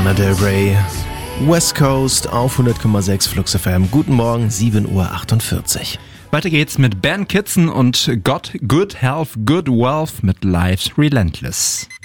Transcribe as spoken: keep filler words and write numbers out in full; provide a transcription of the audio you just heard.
Lana Del Rey. West Coast auf hundert Komma sechs Flux F M. Guten Morgen, sieben Uhr achtundvierzig. Weiter geht's mit Ben Kitson und Got Good Health, Good Wealth mit Life's Relentless.